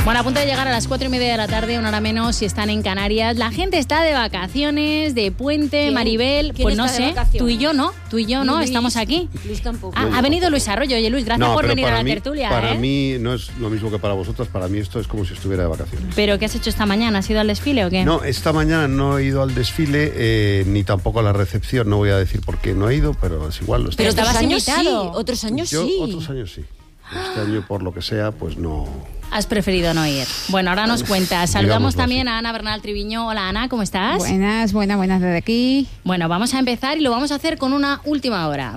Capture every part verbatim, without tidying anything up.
Bueno, a punto de llegar a las cuatro y media de la tarde, una hora menos si están en Canarias. La gente está de vacaciones, de puente, ¿Quién? Maribel. ¿Quién pues no está de sé, vacaciones? tú y yo no, tú y yo no, Luis, estamos aquí. Luis tampoco. Ah, ha venido Luis Arroyo. Oye, Luis, gracias No, por pero venir a para la mí, tertulia. Para ¿eh? mí no es lo mismo que para vosotras, para mí esto es como si estuviera de vacaciones. ¿Pero qué has hecho esta mañana? ¿Has ido al desfile o qué? No, esta mañana no he ido al desfile, eh, ni tampoco a la recepción, no voy a decir por qué no he ido, pero es igual. Lo Pero estoy- otros estabas años sí, invitado. otros años Yo, sí. Otros años sí. Este año, por lo que sea, pues no... Has preferido no ir. Bueno, ahora nos cuentas. Saludamos Digámoslo también así. a Ana Bernal Triviño. Hola, Ana, ¿cómo estás? Buenas, buenas, buenas desde aquí. Bueno, vamos a empezar y lo vamos a hacer con una última hora.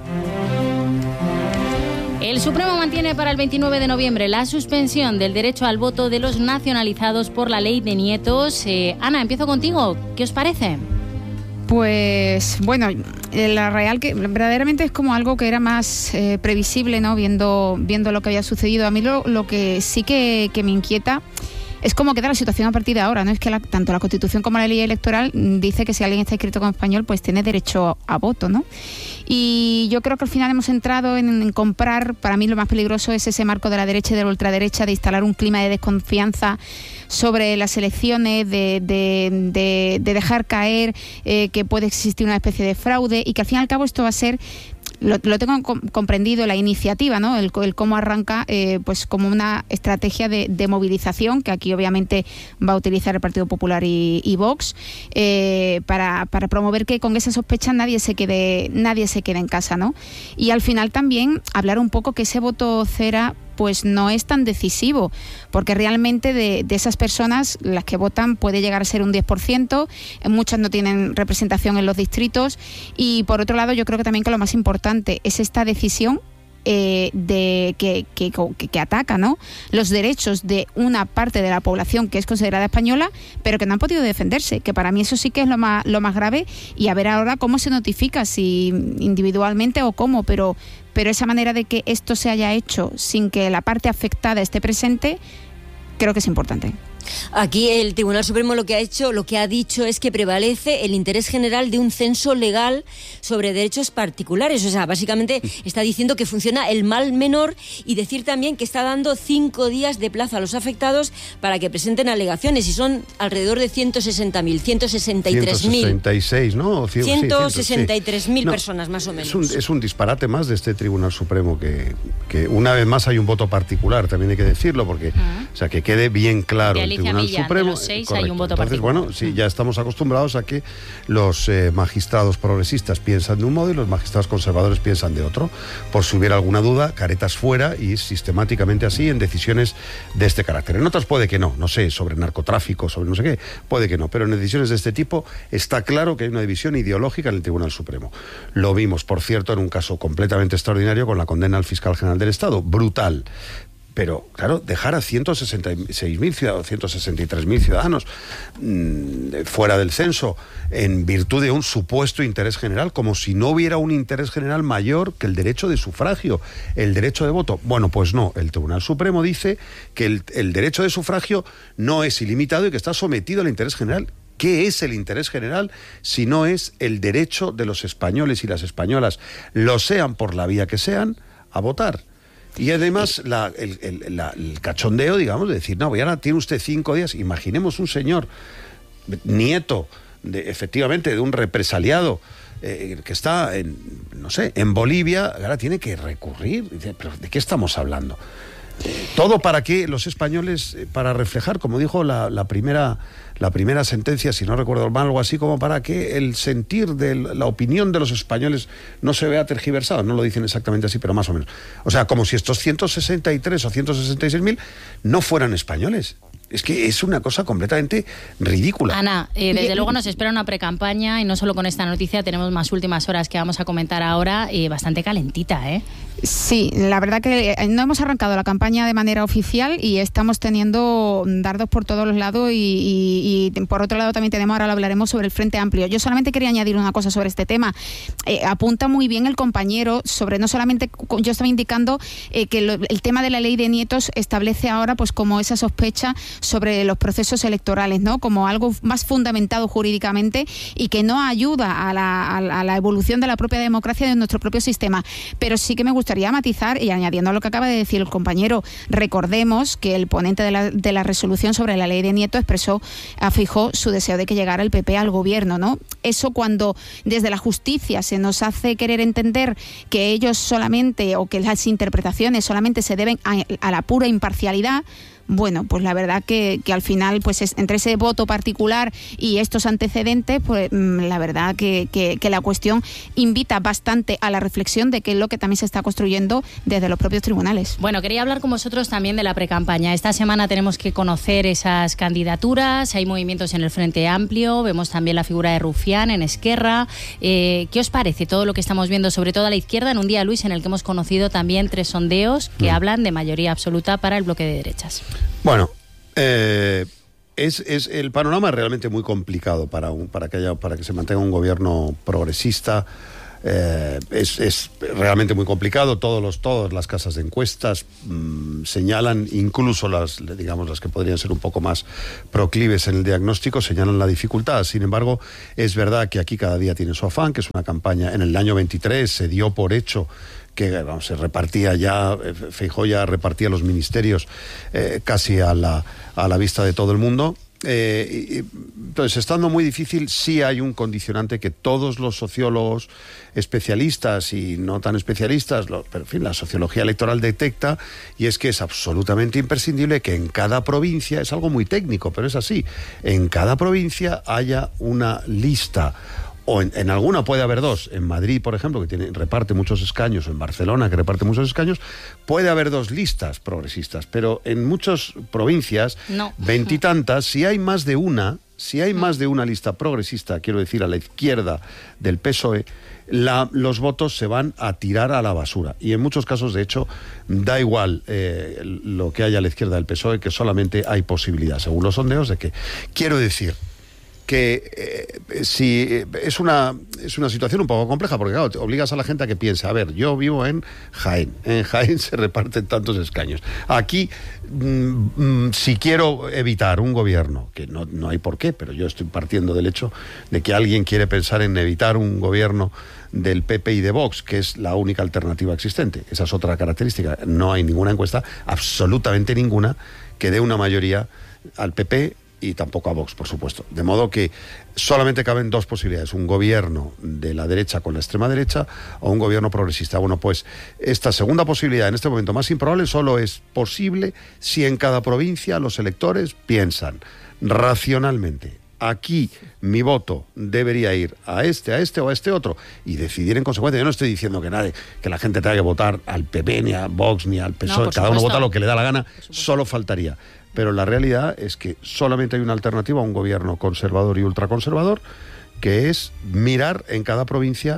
El Supremo mantiene para el veintinueve de noviembre la suspensión del derecho al voto de los nacionalizados por la ley de nietos. Eh, Ana, empiezo contigo. ¿Qué os parece? Pues bueno, la real que verdaderamente es como algo que era más eh, previsible, ¿no? Viendo, viendo lo que había sucedido. A mí lo, lo que sí que, que me inquieta es cómo queda la situación a partir de ahora, ¿no? Es que la, tanto la Constitución como la ley electoral dice que si alguien está inscrito como español, pues tiene derecho a voto, ¿no? Y yo creo que al final hemos entrado en, en comprar, para mí lo más peligroso es ese marco de la derecha y de la ultraderecha, de instalar un clima de desconfianza sobre las elecciones, de, de, de, de dejar caer eh, que puede existir una especie de fraude y que al fin y al cabo esto va a ser... Lo, lo tengo com- comprendido, la iniciativa, ¿no? El, el cómo arranca eh, pues como una estrategia de, de movilización, que aquí obviamente va a utilizar el Partido Popular y, y Vox, eh, para, para promover que con esa sospecha nadie se quede, nadie se quede en casa, ¿no? Y al final también hablar un poco que ese voto cera pues no es tan decisivo, porque realmente de, de esas personas, las que votan puede llegar a ser un diez por ciento, muchas no tienen representación en los distritos, y por otro lado yo creo que también que lo más importante es esta decisión eh, de que, que, que, que ataca, ¿no?, los derechos de una parte de la población que es considerada española, pero que no han podido defenderse, que para mí eso sí que es lo más, lo más grave, y a ver ahora cómo se notifica, si individualmente o cómo, pero pero esa manera de que esto se haya hecho sin que la parte afectada esté presente, creo que es importante. Aquí el Tribunal Supremo lo que ha hecho, lo que ha dicho es que prevalece el interés general de un censo legal sobre derechos particulares. O sea, básicamente está diciendo que funciona el mal menor, y decir también que está dando cinco días de plazo a los afectados para que presenten alegaciones, y son alrededor de ciento sesenta mil, ciento sesenta y tres mil. ciento sesenta y seis, ¿no? Sí, ciento sesenta y tres mil no, personas más o menos. Es un, es un disparate más de este Tribunal Supremo que, que una vez más hay un voto particular, también hay que decirlo, porque Uh-huh. o sea, que quede bien claro. De Alicia Tribunal Millán, Supremo, de los seis correcto. hay un voto Entonces, particular. bueno, sí, ya estamos acostumbrados a que los eh, magistrados progresistas piensan de un modo y los magistrados conservadores piensan de otro. Por si hubiera alguna duda, caretas fuera, y es sistemáticamente así en decisiones de este carácter. En otras puede que no, no sé, sobre narcotráfico, sobre no sé qué, puede que no, pero en decisiones de este tipo está claro que hay una división ideológica en el Tribunal Supremo. Lo vimos, por cierto, en un caso completamente extraordinario con la condena al fiscal general del Estado, brutal. Pero, claro, dejar a ciento sesenta y seis mil ciudadanos, ciento sesenta y tres mil ciudadanos mmm, fuera del censo en virtud de un supuesto interés general, como si no hubiera un interés general mayor que el derecho de sufragio, el derecho de voto. Bueno, pues no, el Tribunal Supremo dice que el, el derecho de sufragio no es ilimitado y que está sometido al interés general. ¿Qué es el interés general si no es el derecho de los españoles y las españolas, lo sean por la vía que sean, a votar? Y además la, el, el, la, el cachondeo, digamos, de decir, no, ahora tiene usted cinco días. Imaginemos un señor, nieto, de, efectivamente, de un represaliado eh, que está, en, no sé, en Bolivia, ahora tiene que recurrir. ¿Pero de qué estamos hablando? Todo para que los españoles, para reflejar, como dijo la, la primera la primera sentencia, si no recuerdo mal, algo así como para que el sentir de la opinión de los españoles no se vea tergiversado. No lo dicen exactamente así, pero más o menos. O sea, como si estos ciento sesenta y tres o ciento sesenta y seis mil no fueran españoles. Es que es una cosa completamente ridícula. Ana, eh, desde luego nos espera una precampaña, y no solo con esta noticia, tenemos más últimas horas que vamos a comentar ahora, y bastante calentita, ¿eh? Sí, la verdad que no hemos arrancado la campaña de manera oficial y estamos teniendo dardos por todos los lados, y, y, y por otro lado también tenemos, ahora lo hablaremos, sobre el Frente Amplio. Yo solamente quería añadir una cosa sobre este tema. Eh, apunta muy bien el compañero sobre, no solamente, yo estaba indicando eh, que lo, el tema de la ley de nietos establece ahora pues como esa sospecha sobre los procesos electorales, ¿no? Como algo más fundamentado jurídicamente y que no ayuda a la, a la evolución de la propia democracia de nuestro propio sistema. Pero sí que me gustaría matizar, y añadiendo a lo que acaba de decir el compañero, recordemos que el ponente de la, de la resolución sobre la ley de Nieto expresó a Feijóo su deseo de que llegara el P P al gobierno, ¿no? Eso cuando desde la justicia se nos hace querer entender que ellos solamente, o que las interpretaciones solamente se deben a, a la pura imparcialidad, bueno, pues la verdad que, que al final, pues es, entre ese voto particular y estos antecedentes, pues la verdad que, que, que la cuestión invita bastante a la reflexión de qué es lo que también se está construyendo desde los propios tribunales. Bueno, quería hablar con vosotros también de la precampaña. Esta semana tenemos que conocer esas candidaturas, hay movimientos en el Frente Amplio, vemos también la figura de Rufián en Esquerra. Eh, ¿Qué os parece todo lo que estamos viendo, sobre todo a la izquierda, en un día, Luis, en el que hemos conocido también tres sondeos que mm. hablan de mayoría absoluta para el bloque de derechas? Bueno, eh, es, es el panorama es realmente muy complicado para un, para que haya, para que se mantenga un gobierno progresista. Eh, es, es realmente muy complicado. Todos los, todas las casas de encuestas mmm, señalan, incluso las, digamos, las que podrían ser un poco más proclives en el diagnóstico, señalan la dificultad. Sin embargo, es verdad que aquí cada día tiene su afán, que es una campaña. En el año veintitrés se dio por hecho que vamos, se repartía ya, Feijóo ya repartía los ministerios eh, casi a la, a la vista de todo el mundo. Eh, entonces, estando muy difícil, sí hay un condicionante que todos los sociólogos especialistas y no tan especialistas, lo, pero en fin, la sociología electoral detecta, y es que es absolutamente imprescindible que en cada provincia, es algo muy técnico, pero es así, en cada provincia haya una lista. O en, en alguna puede haber dos. En Madrid, por ejemplo, que tiene, reparte muchos escaños, o en Barcelona, que reparte muchos escaños, puede haber dos listas progresistas. Pero en muchas provincias, no. veintitantas, si hay más de una, si hay más de una lista progresista, quiero decir, a la izquierda del P S O E, la, los votos se van a tirar a la basura. Y en muchos casos, de hecho, da igual eh, lo que haya a la izquierda del P S O E, que solamente hay posibilidad, según los sondeos, de que, quiero decir, que eh, si eh, es una es una situación un poco compleja, porque claro, te obligas a la gente a que piense, a ver, yo vivo en Jaén, en Jaén se reparten tantos escaños. Aquí, mmm, si quiero evitar un gobierno, que no, no hay por qué, pero yo estoy partiendo del hecho de que alguien quiere pensar en evitar un gobierno del P P y de Vox, que es la única alternativa existente. Esa es otra característica. No hay ninguna encuesta, absolutamente ninguna, que dé una mayoría al P P y tampoco a Vox, por supuesto. De modo que solamente caben dos posibilidades: un gobierno de la derecha con la extrema derecha o un gobierno progresista. Bueno, pues esta segunda posibilidad, en este momento más improbable, solo es posible si en cada provincia los electores piensan racionalmente: aquí mi voto debería ir a este, a este o a este otro, y decidir en consecuencia. Yo no estoy diciendo que nadie, que la gente tenga que votar al P P, ni a Vox, ni al P S O E, no, cada uno vota lo que le da la gana, supuesto. Solo faltaría. Pero la realidad es que solamente hay una alternativa a un gobierno conservador y ultraconservador, que es mirar en cada provincia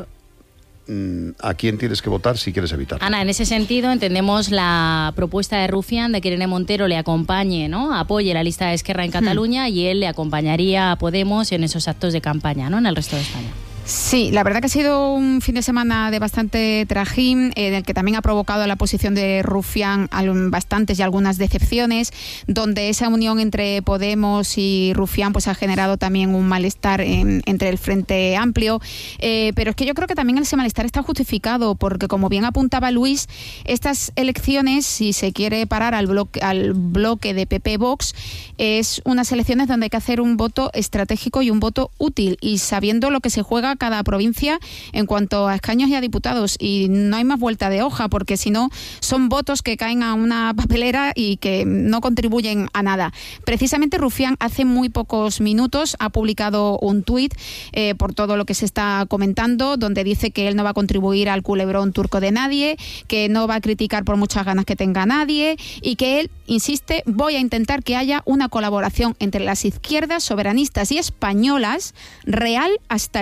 mmm, a quién tienes que votar si quieres evitarlo. Ana, en ese sentido entendemos la propuesta de Rufián de que Irene Montero le acompañe, ¿no? Apoye la lista de Esquerra en Cataluña hmm. y él le acompañaría a Podemos en esos actos de campaña, ¿no? En el resto de España. Sí, la verdad que ha sido un fin de semana de bastante trajín, en el que también ha provocado la posición de Rufián bastantes y algunas decepciones, donde esa unión entre Podemos y Rufián pues ha generado también un malestar en, entre el Frente Amplio, eh, pero es que yo creo que también ese malestar está justificado, porque como bien apuntaba Luis, estas elecciones, si se quiere parar al bloque, al bloque de P P-Vox, es unas elecciones donde hay que hacer un voto estratégico y un voto útil, y sabiendo lo que se juega cada provincia en cuanto a escaños y a diputados, y no hay más vuelta de hoja, porque si no son votos que caen a una papelera y que no contribuyen a nada. Precisamente Rufián hace muy pocos minutos ha publicado un tuit eh, por todo lo que se está comentando, donde dice que él no va a contribuir al culebrón turco de nadie, que no va a criticar por muchas ganas que tenga nadie, y que él insiste: voy a intentar que haya una colaboración entre las izquierdas soberanistas y españolas real hasta el final.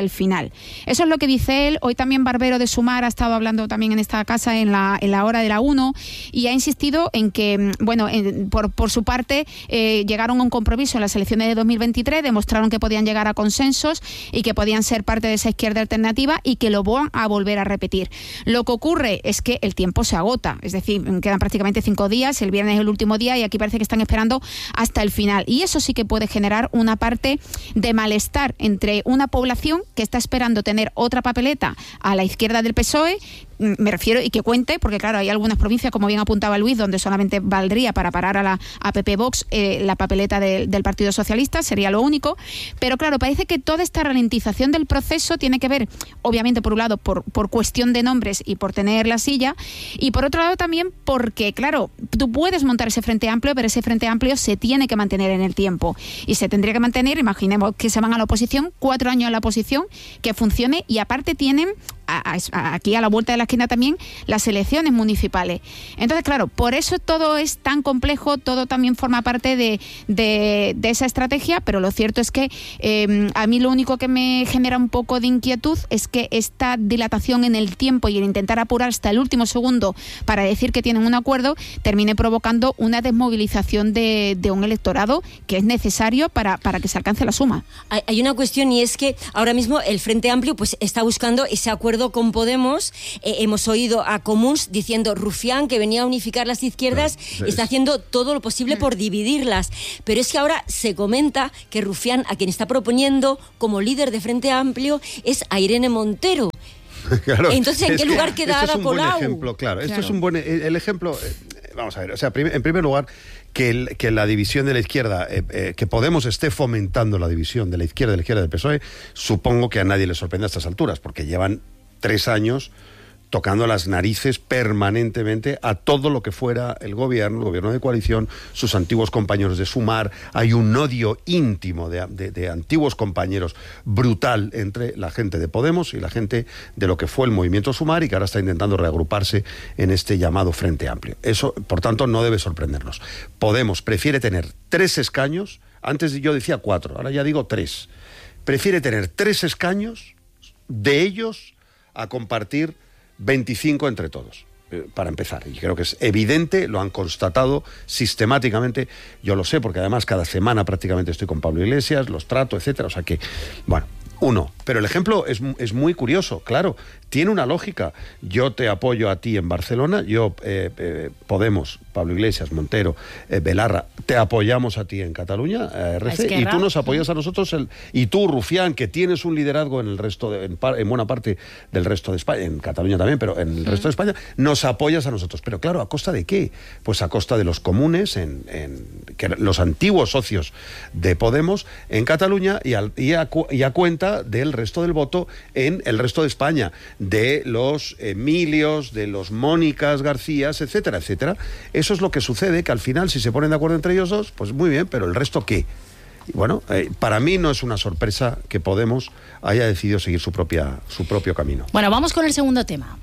general. Eso es lo que dice él. Hoy también Barbero de Sumar ha estado hablando también en esta casa en la, en la hora de la uno y ha insistido en que, bueno, en, por, por su parte, eh, llegaron a un compromiso en las elecciones de dos mil veintitrés, demostraron que podían llegar a consensos y que podían ser parte de esa izquierda alternativa y que lo van a volver a repetir. Lo que ocurre es que el tiempo se agota, es decir, quedan prácticamente cinco días, el viernes es el último día y aquí parece que están esperando hasta el final. Y eso sí que puede generar una parte de malestar entre una población que está esperando tener otra papeleta a la izquierda del P S O E, me refiero, y que cuente, porque claro, hay algunas provincias, como bien apuntaba Luis, donde solamente valdría para parar a la a P P Vox eh, la papeleta de, del Partido Socialista, sería lo único, pero claro, parece que toda esta ralentización del proceso tiene que ver, obviamente, por un lado, por, por cuestión de nombres y por tener la silla, y por otro lado también porque, claro, tú puedes montar ese Frente Amplio, pero ese Frente Amplio se tiene que mantener en el tiempo, y se tendría que mantener, imaginemos que se van a la oposición, cuatro años a la oposición, que funcione, y aparte tienen A, a, aquí a la vuelta de la esquina también las elecciones municipales. Entonces, claro, por eso todo es tan complejo, todo también forma parte de, de, de esa estrategia, pero lo cierto es que eh, a mí lo único que me genera un poco de inquietud es que esta dilatación en el tiempo y el intentar apurar hasta el último segundo para decir que tienen un acuerdo termine provocando una desmovilización de, de un electorado que es necesario para, para que se alcance la suma. Hay, hay una cuestión, y es que ahora mismo el Frente Amplio pues está buscando ese acuerdo con Podemos. Eh, hemos oído a Comuns diciendo Rufián, que venía a unificar las izquierdas, bueno, está haciendo todo lo posible por dividirlas, pero es que ahora se comenta que Rufián, a quien está proponiendo como líder de Frente Amplio, es a Irene Montero. Claro, entonces, ¿en qué lugar que queda Ada Colau? Colau? Es un buen ejemplo, claro, esto Claro. es un buen el ejemplo. Eh, vamos a ver, o sea, prim, en primer lugar, que, el, que la división de la izquierda, eh, eh, que Podemos esté fomentando la división de la izquierda de la izquierda del P S O E, supongo que a nadie le sorprende a estas alturas, porque llevan tres años tocando las narices permanentemente a todo lo que fuera el gobierno, el gobierno de coalición, sus antiguos compañeros de Sumar. Hay un odio íntimo de, de, de antiguos compañeros brutal entre la gente de Podemos y la gente de lo que fue el movimiento Sumar, y que ahora está intentando reagruparse en este llamado Frente Amplio. Eso, por tanto, no debe sorprendernos. Podemos prefiere tener tres escaños, antes yo decía cuatro, ahora ya digo tres. Prefiere tener tres escaños, de ellos a compartir veinticinco entre todos, eh, para empezar. Y creo que es evidente, lo han constatado sistemáticamente, yo lo sé, porque además cada semana prácticamente estoy con Pablo Iglesias, los trato, etcétera. O sea que, bueno, uno. Pero el ejemplo es, es muy curioso, claro, tiene una lógica. Yo te apoyo a ti en Barcelona, yo, eh, eh, Podemos, Pablo Iglesias, Montero, eh, Belarra, te apoyamos a ti en Cataluña, eh, R C, y tú nos apoyas a nosotros, el, y tú, Rufián, que tienes un liderazgo en el resto, de, en, par, en buena parte del resto de España, en Cataluña también, pero en el mm. resto de España, nos apoyas a nosotros. Pero claro, ¿a costa de qué? Pues a costa de los comunes, en, en que los antiguos socios de Podemos en Cataluña, y, al, y, a, y a cuenta del resto del voto en el resto de España, de los Emilios, de los Mónicas Garcías, etcétera, etcétera. Eso es lo que sucede, que al final, si se ponen de acuerdo entre ellos dos, pues muy bien, pero ¿el resto qué? Y bueno, eh, para mí no es una sorpresa que Podemos haya decidido seguir su propia, su propio camino. Bueno, vamos con el segundo tema.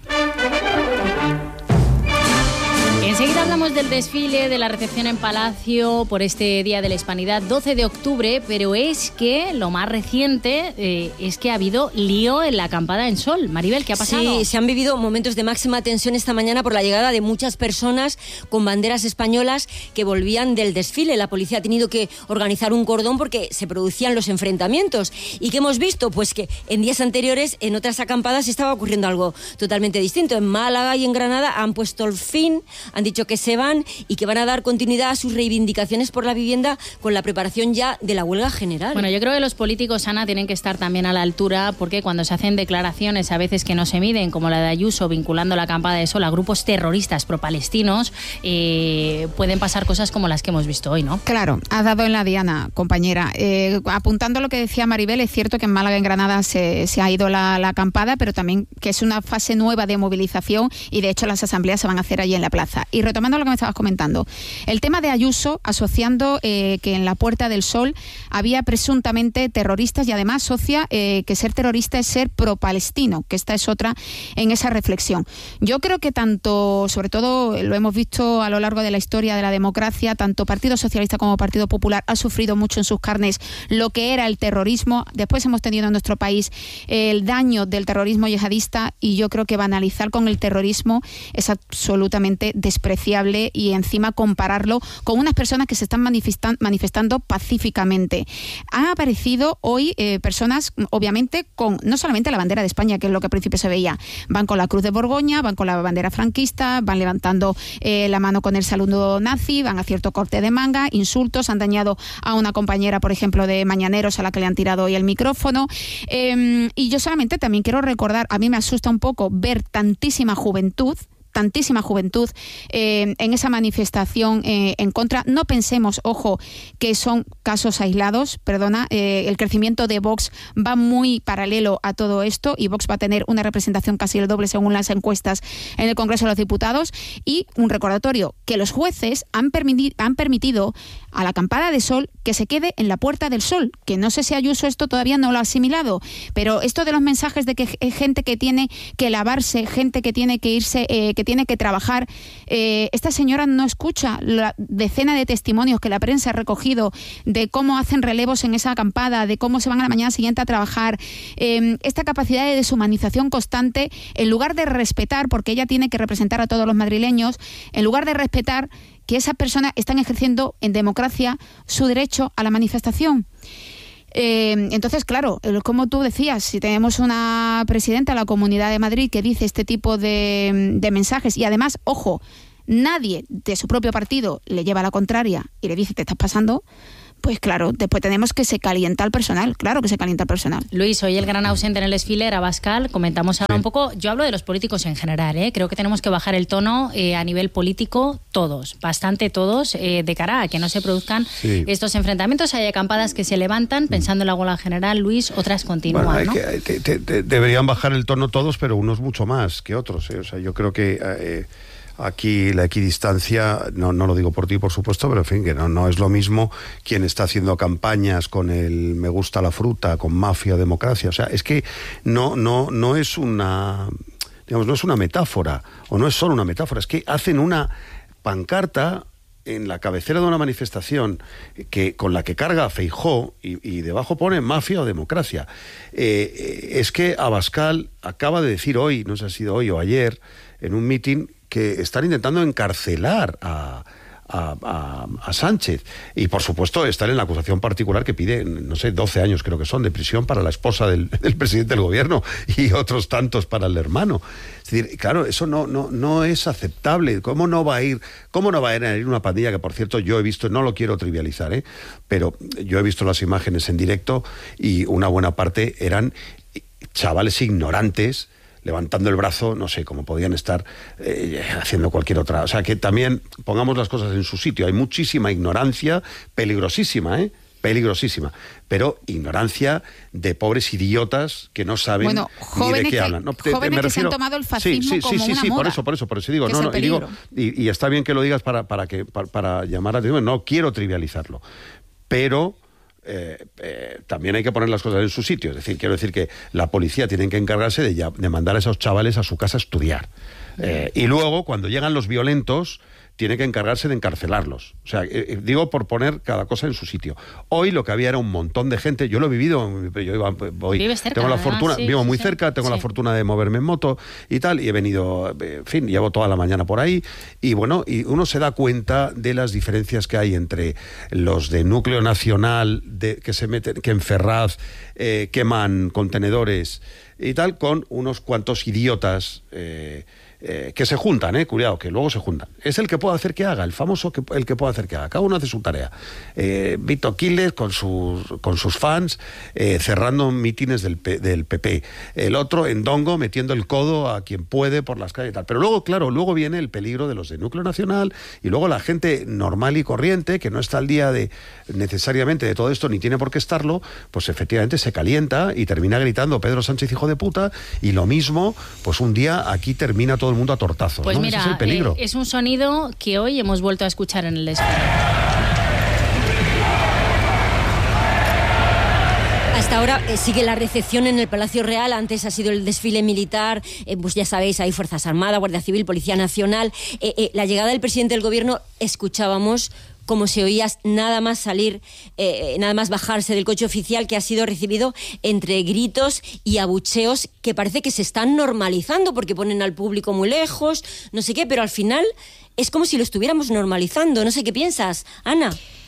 Enseguida hablamos del desfile, de la recepción en Palacio por este Día de la Hispanidad, doce de octubre, pero es que lo más reciente eh, es que ha habido lío en la acampada en Sol. Maribel, ¿qué ha pasado? Sí, se han vivido momentos de máxima tensión esta mañana por la llegada de muchas personas con banderas españolas que volvían del desfile. La policía ha tenido que organizar un cordón porque se producían los enfrentamientos. ¿Y qué hemos visto? Pues que en días anteriores, en otras acampadas, estaba ocurriendo algo totalmente distinto. En Málaga y en Granada han puesto el fin, han dicho que se van y que van a dar continuidad a sus reivindicaciones por la vivienda con la preparación ya de la huelga general. Bueno, yo creo que los políticos, Ana, tienen que estar también a la altura, porque cuando se hacen declaraciones a veces que no se miden, como la de Ayuso vinculando la acampada de Sol a grupos terroristas pro-palestinos, eh, pueden pasar cosas como las que hemos visto hoy, ¿no? Claro, has dado en la diana, compañera. Eh, apuntando a lo que decía Maribel, es cierto que en Málaga y en Granada se, se ha ido la, la acampada, pero también que es una fase nueva de movilización, y de hecho las asambleas se van a hacer allí en la plaza. Y retomando lo que me estabas comentando, el tema de Ayuso asociando eh, que en la Puerta del Sol había presuntamente terroristas y además asocia eh, que ser terrorista es ser pro-palestino, que esta es otra en esa reflexión. Yo creo que tanto, sobre todo lo hemos visto a lo largo de la historia de la democracia, tanto Partido Socialista como Partido Popular ha sufrido mucho en sus carnes lo que era el terrorismo. Después hemos tenido en nuestro país el daño del terrorismo yihadista y yo creo que banalizar con el terrorismo es absolutamente despreciable y encima compararlo con unas personas que se están manifestan, manifestando pacíficamente. Han aparecido hoy eh, personas, obviamente, con no solamente la bandera de España, que es lo que al principio se veía, van con la Cruz de Borgoña, van con la bandera franquista, van levantando eh, la mano con el saludo nazi, van a cierto corte de manga, insultos, han dañado a una compañera, por ejemplo, de Mañaneros a la que le han tirado hoy el micrófono. Eh, y yo solamente también quiero recordar, a mí me asusta un poco ver tantísima juventud, tantísima juventud eh, en esa manifestación eh, en contra. No pensemos, ojo, que son casos aislados, perdona, eh, el crecimiento de Vox va muy paralelo a todo esto y Vox va a tener una representación casi el doble según las encuestas en el Congreso de los Diputados. Y un recordatorio, que los jueces han, permiti- han permitido a la acampada de sol que se quede en la Puerta del Sol, que no sé si Ayuso esto todavía no lo ha asimilado, pero esto de los mensajes de que hay gente que tiene que lavarse, gente que tiene que irse, eh, que tiene que trabajar, eh, esta señora no escucha la decena de testimonios que la prensa ha recogido de cómo hacen relevos en esa acampada, de cómo se van a la mañana siguiente a trabajar, eh, esta capacidad de deshumanización constante, en lugar de respetar, porque ella tiene que representar a todos los madrileños, en lugar de respetar que esas personas están ejerciendo en democracia su derecho a la manifestación. Eh, entonces, claro, como tú decías, si tenemos una presidenta de la Comunidad de Madrid que dice este tipo de, de mensajes y además, ojo, nadie de su propio partido le lleva la contraria y le dice te estás pasando, pues claro, después tenemos que se calienta el personal, claro que se calienta el personal. Luis, hoy el gran ausente en el desfile era Abascal, comentamos ahora sí. un poco, yo hablo de los políticos en general, ¿eh? Creo que tenemos que bajar el tono eh, a nivel político, todos, bastante todos, eh, de cara a que no se produzcan sí. estos enfrentamientos. Hay acampadas que se levantan pensando en la huelga general, Luis, otras continúan, bueno, hay ¿no? que, hay que, te, te, deberían bajar el tono todos, pero unos mucho más que otros, ¿eh? O sea, yo creo que... Eh, Aquí la equidistancia, no, no lo digo por ti, por supuesto, pero en fin, que no, no es lo mismo quien está haciendo campañas con el me gusta la fruta, con mafia, democracia. O sea, es que no, no, no es una, digamos, no es una metáfora, o no es solo una metáfora, es que hacen una pancarta en la cabecera de una manifestación que con la que carga Feijóo y, y debajo pone mafia o democracia. Eh, es que Abascal acaba de decir hoy, no sé si ha sido hoy o ayer, en un mitin, que están intentando encarcelar a, a, a, a Sánchez. Y, por supuesto, estar en la acusación particular que pide, no sé, doce años creo que son, de prisión para la esposa del, del presidente del gobierno y otros tantos para el hermano. Es decir, claro, eso no, no, no es aceptable. ¿Cómo no va a ir, cómo no va a ir una pandilla que, por cierto, yo he visto, no lo quiero trivializar, ¿eh? pero yo he visto las imágenes en directo y una buena parte eran chavales ignorantes, levantando el brazo, no sé, como podían estar eh, haciendo cualquier otra. O sea, que también pongamos las cosas en su sitio. Hay muchísima ignorancia, peligrosísima, ¿eh? Peligrosísima. Pero ignorancia de pobres idiotas que no saben bueno, ni de qué que, hablan. No, te, jóvenes te, me que refiero... se han tomado el fascismo sí, sí, como sí, sí, una sí, moda. por eso, por eso, por eso digo, que no, es no, el y, digo peligro. y, y está bien que lo digas para, para, que, para, para llamar a atención. No quiero trivializarlo. Pero... Eh, eh, también hay que poner las cosas en su sitio. Es decir, quiero decir que la policía tiene que encargarse de, ya, de mandar a esos chavales a su casa a estudiar. Eh, y luego, cuando llegan los violentos, tiene que encargarse de encarcelarlos. O sea, eh, digo por poner cada cosa en su sitio. Hoy lo que había era un montón de gente. Yo lo he vivido. Yo iba, voy, Vives cerca, tengo la además, fortuna, sí, vivo muy sí, cerca, tengo sí. la fortuna de moverme en moto y tal, y he venido, en fin, llevo toda la mañana por ahí, y bueno, y uno se da cuenta de las diferencias que hay entre los de núcleo nacional, de, que se meten, que en Ferraz eh, queman contenedores y tal, con unos cuantos idiotas eh, Eh, que se juntan, eh, cuidado, que luego se juntan. Es el que puede hacer que haga, el famoso que, el que puede hacer que haga. Cada uno hace su tarea. Eh, Vito Quiles con sus, con sus fans, eh, cerrando mítines del, del P P. El otro en Dongo metiendo el codo a quien puede por las calles y tal. Pero luego, claro, luego viene el peligro de los de núcleo nacional y luego la gente normal y corriente, que no está al día de necesariamente de todo esto, ni tiene por qué estarlo, pues efectivamente se calienta y termina gritando Pedro Sánchez hijo de puta, y lo mismo, pues un día aquí termina todo el mundo a tortazos. Pues ¿no? mira, ese es el peligro. Eh, es un sonido que hoy hemos vuelto a escuchar en el desfile. Hasta ahora eh, sigue la recepción en el Palacio Real. Antes ha sido el desfile militar, eh, pues ya sabéis, hay Fuerzas Armadas, Guardia Civil, Policía Nacional. Eh, eh, la llegada del presidente del gobierno, escuchábamos como se oía nada más salir, eh, nada más bajarse del coche oficial, que ha sido recibido entre gritos y abucheos que parece que se están normalizando porque ponen al público muy lejos, no sé qué, pero al final es como si lo estuviéramos normalizando. No sé qué piensas, Ana.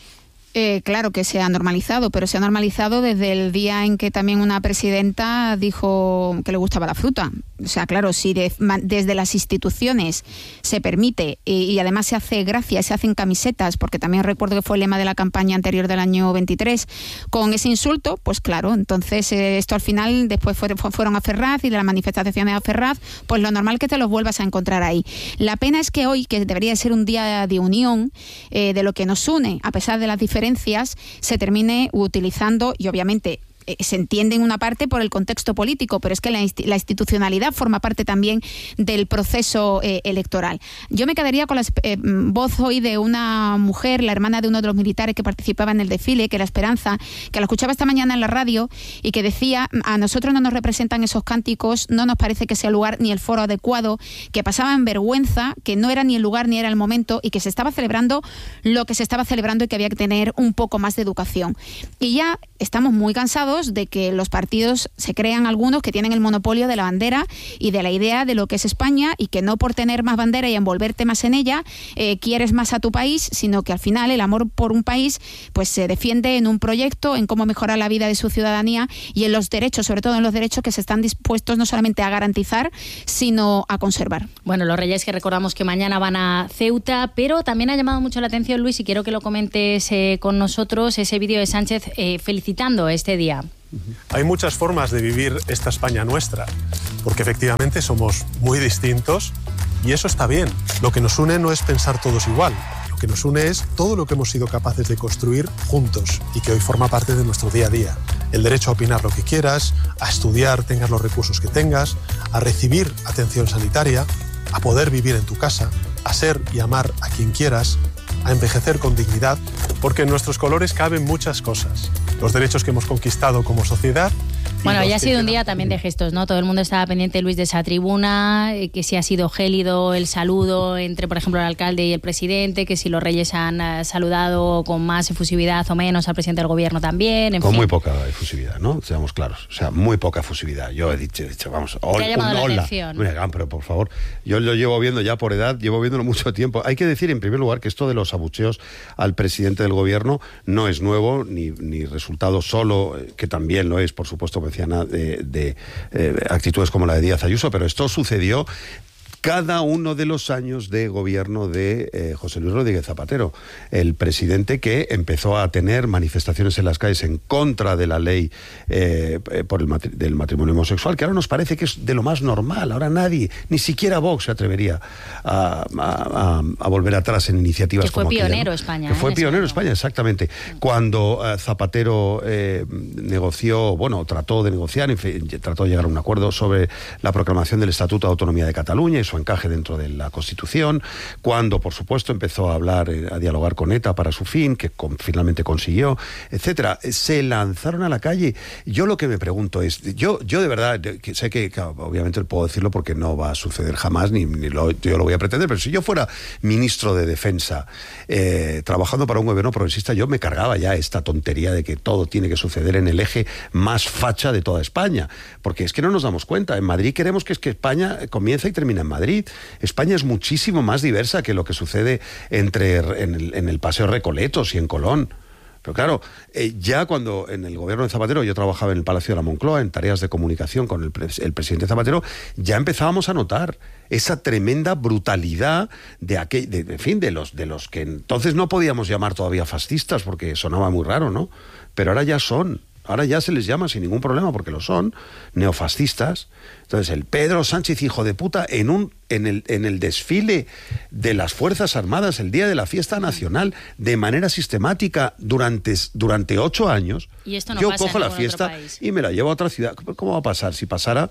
Eh, claro que se ha normalizado, pero se ha normalizado desde el día en que también una presidenta dijo que le gustaba la fruta. O sea, claro, si de, desde las instituciones se permite y, y además se hace gracia, se hacen camisetas, porque también recuerdo que fue el lema de la campaña anterior del año veintitrés, con ese insulto, pues claro, entonces eh, esto al final después fue, fueron a Ferraz y de las manifestaciones a Ferraz, pues lo normal es que te los vuelvas a encontrar ahí. La pena es que hoy, que debería ser un día de unión, eh, de lo que nos une, a pesar de las diferencias, se termine utilizando, y obviamente eh, se entiende en una parte por el contexto político, pero es que la, inst- la institucionalidad forma parte también del proceso eh, electoral. Yo me quedaría con la eh, voz hoy de una mujer, la hermana de uno de los militares que participaba en el desfile, que era Esperanza, que la escuchaba esta mañana en la radio y que decía: a nosotros no nos representan esos cánticos, no nos parece que sea el lugar ni el foro adecuado, que pasaban vergüenza, que no era ni el lugar ni era el momento y que se estaba celebrando lo que se estaba celebrando y que había que tener un poco más de educación. Y ya estamos muy cansados de que los partidos se crean algunos que tienen el monopolio de la bandera y de la idea de lo que es España, y que no por tener más bandera y envolverte más en ella eh, quieres más a tu país, sino que al final el amor por un país pues se defiende en un proyecto, en cómo mejorar la vida de su ciudadanía y en los derechos, sobre todo en los derechos que se están dispuestos no solamente a garantizar, sino a conservar. Bueno, los Reyes, que recordamos que mañana van a Ceuta, pero también ha llamado mucho la atención, Luis, y quiero que lo comentes eh, con nosotros, ese vídeo de Sánchez eh, felicitando este día. Hay muchas formas de vivir esta España nuestra, porque efectivamente somos muy distintos y eso está bien. Lo que nos une no es pensar todos igual, lo que nos une es todo lo que hemos sido capaces de construir juntos y que hoy forma parte de nuestro día a día. El derecho a opinar lo que quieras, a estudiar, tengas los recursos que tengas, a recibir atención sanitaria, a poder vivir en tu casa, a ser y amar a quien quieras, a envejecer con dignidad, porque en nuestros colores caben muchas cosas. Los derechos que hemos conquistado como sociedad. Bueno, ya ha sido un día también de gestos, ¿no? Todo el mundo estaba pendiente, Luis, de esa tribuna, eh, que si ha sido gélido el saludo entre, por ejemplo, el alcalde y el presidente, que si los Reyes han uh, saludado con más efusividad o menos al presidente del gobierno también, en Con fin. muy poca efusividad, ¿no? Seamos claros. O sea, muy poca efusividad. Yo he dicho, he dicho vamos, Te ha llamado la atención. Mira, pero por favor, yo lo llevo viendo ya por edad, llevo viéndolo mucho tiempo. Hay que decir, en primer lugar, que esto de los abucheos al presidente del gobierno no es nuevo, ni, ni resultado solo, que también lo es, por supuesto, menciona de, de eh, actitudes como la de Díaz Ayuso, pero esto sucedió cada uno de los años de gobierno de eh, José Luis Rodríguez Zapatero, el presidente que empezó a tener manifestaciones en las calles en contra de la ley eh, por el matri- del matrimonio homosexual, que ahora nos parece que es de lo más normal. Ahora nadie, ni siquiera Vox se atrevería a, a, a, a volver atrás en iniciativas que fue como aquella, pionero ¿no? España. Que fue ¿eh? pionero España, exactamente. Cuando eh, Zapatero eh, negoció, bueno, trató de negociar, en fin, trató de llegar a un acuerdo sobre la proclamación del Estatuto de Autonomía de Cataluña y su encaje dentro de la Constitución, cuando, por supuesto, empezó a hablar, eh, a dialogar con ETA para su fin, que con, finalmente consiguió, etcétera. Se lanzaron a la calle. Yo lo que me pregunto es, yo, yo de verdad, que sé que, que obviamente puedo decirlo porque no va a suceder jamás, ni, ni lo, yo lo voy a pretender, pero si yo fuera ministro de Defensa, eh, trabajando para un gobierno progresista, yo me cargaba ya esta tontería de que todo tiene que suceder en el eje más facha de toda España, porque es que no nos damos cuenta. En Madrid queremos que es que España comienza y termina en Madrid. España es muchísimo más diversa que lo que sucede entre en el, en el Paseo Recoletos y en Colón. Pero claro, eh, ya cuando en el gobierno de Zapatero yo trabajaba en el Palacio de la Moncloa en tareas de comunicación con el, pres- el presidente Zapatero, ya empezábamos a notar esa tremenda brutalidad de aquel, de, en fin, de los de los que entonces no podíamos llamar todavía fascistas porque sonaba muy raro, ¿no? Pero ahora ya son. Ahora ya se les llama sin ningún problema porque lo son, neofascistas. Entonces el Pedro Sánchez, hijo de puta, en un en el, en el desfile de las Fuerzas Armadas, el día de la fiesta nacional, de manera sistemática durante, durante ocho años, y esto no yo pasa cojo en la ningún fiesta otro país. y me la llevo a otra ciudad. ¿Cómo va a pasar? Si pasara,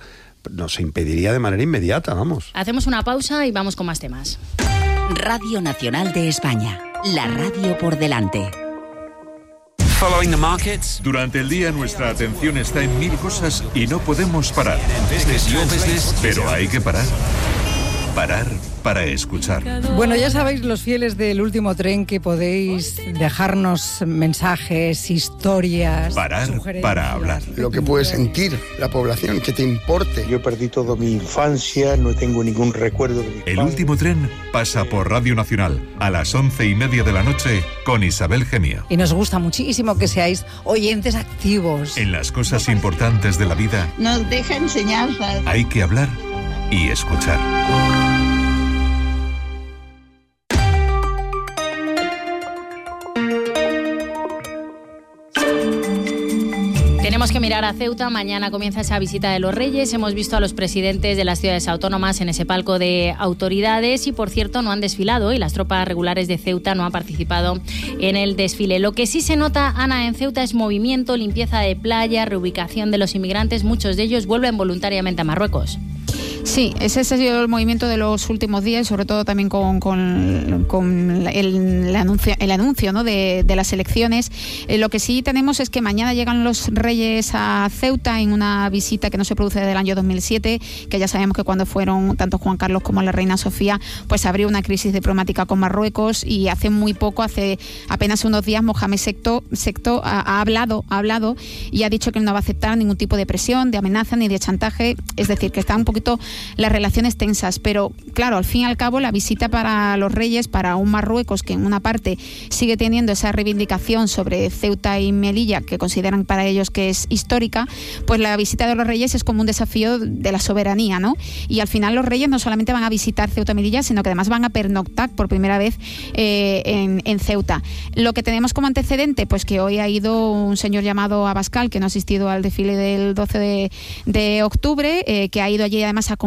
nos impediría de manera inmediata, vamos. Hacemos una pausa y vamos con más temas. Radio Nacional de España, la radio por delante. Durante el día nuestra atención está en mil cosas y no podemos parar. Pero hay que parar. Parar para escuchar. Bueno, ya sabéis, los fieles del Último Tren, que podéis dejarnos mensajes, historias. Parar para hablar. Lo que puede sentir la población, que te importe. Yo perdí toda mi infancia, no tengo ningún recuerdo de mi El padre. Último Tren pasa por Radio Nacional a las once y media de la noche con Isabel Gemio. Y nos gusta muchísimo que seáis oyentes activos. En las cosas importantes de la vida nos deja enseñanzas. Hay que hablar y escuchar. Tenemos que mirar a Ceuta. Mañana comienza esa visita de los Reyes. Hemos visto a los presidentes de las ciudades autónomas en ese palco de autoridades y, por cierto, no han desfilado y las tropas regulares de Ceuta no han participado en el desfile. Lo que sí se nota, Ana, en Ceuta es movimiento, limpieza de playa, reubicación de los inmigrantes. Muchos de ellos vuelven voluntariamente a Marruecos. Sí, ese ha sido el movimiento de los últimos días, sobre todo también con, con, con el, el anuncio, el anuncio ¿no? de, de las elecciones. Eh, lo que sí tenemos es que mañana llegan los Reyes a Ceuta en una visita que no se produce desde el año dos mil siete, que ya sabemos que cuando fueron tanto Juan Carlos como la reina Sofía, pues abrió una crisis diplomática con Marruecos, y hace muy poco, hace apenas unos días, Mohamed Sexto, Sexto ha, ha hablado, ha hablado y ha dicho que no va a aceptar ningún tipo de presión, de amenaza ni de chantaje, es decir, que está un poquito las relaciones tensas, pero claro, al fin y al cabo la visita para los Reyes, para un Marruecos que en una parte sigue teniendo esa reivindicación sobre Ceuta y Melilla, que consideran para ellos que es histórica, pues la visita de los Reyes es como un desafío de la soberanía, ¿no? Y al final los Reyes no solamente van a visitar Ceuta y Melilla, sino que además van a pernoctar por primera vez eh, en, en Ceuta. Lo que tenemos como antecedente, pues que hoy ha ido un señor llamado Abascal, que no ha asistido al desfile del doce de octubre, eh, que ha ido allí además a